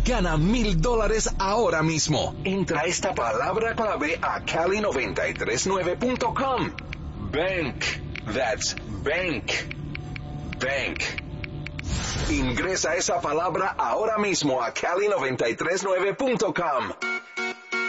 Gana $1,000 ahora mismo. Entra esta palabra clave a Cali939.com. Bank. That's bank. Bank. Ingresa esa palabra ahora mismo a Cali939.com.